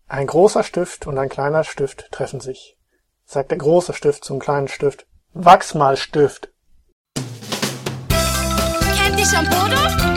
Ein großer Stift und ein kleiner Stift treffen sich. Sagt der große Stift zum kleinen Stift: Wachs mal, Stift! Kennt ihr schon Bodo?